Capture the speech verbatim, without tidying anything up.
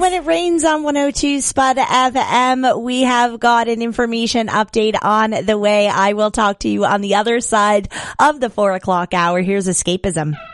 When It Rains on one oh two Spud F M. We have got an information update on the way. I will talk to you on the other side of the four o'clock hour. Here's Escapism.